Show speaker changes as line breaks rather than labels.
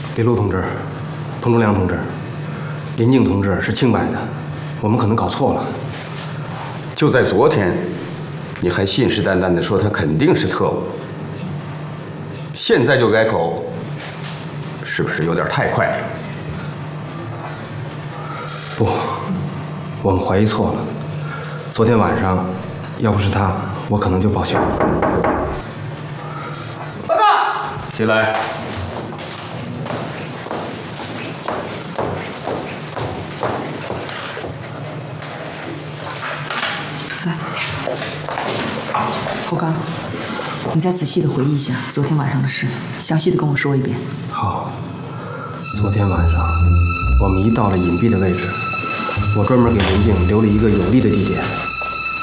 李璐同志、童忠良同志、林静同志是清白的，我们可能搞错了。
就在昨天，你还信誓旦旦地说他肯定是特务，现在就改口，是不是有点太快了？
不，我们怀疑错了。昨天晚上，要不是他，我可能就报销了。
报告。
起来。
来，侯刚，你再仔细的回忆一下昨天晚上的事，详细的跟我说一遍。
好，昨天晚上我们一到了隐蔽的位置，我专门给林静留了一个有利的地点。